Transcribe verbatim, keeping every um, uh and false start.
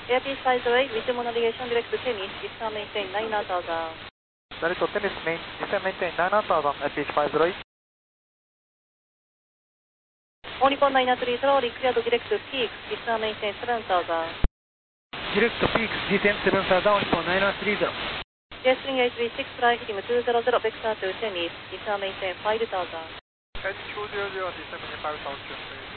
Airpiece five zero eight, resume navigation direct to Tennis, descend maintain nine thousand. Direct to Tennis, main, descend maintain nine thousand, Airpiece five zero eight. All Nippon nine three zero, cleared direct to Peaks, descend maintain seven thousand. Direct to Peaks, descend seven thousand, All Nippon nine three zero. J S eight three six, fly heading two zero zero, vector to Tennis, descend maintain five thousand. two zero zero, descend maintain five thousand.